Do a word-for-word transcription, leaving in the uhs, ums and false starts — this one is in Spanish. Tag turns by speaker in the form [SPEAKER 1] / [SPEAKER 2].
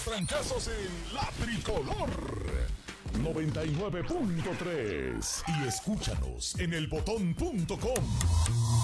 [SPEAKER 1] trancazos en La Tricolor noventa y nueve punto tres y escúchanos en el botón punto com.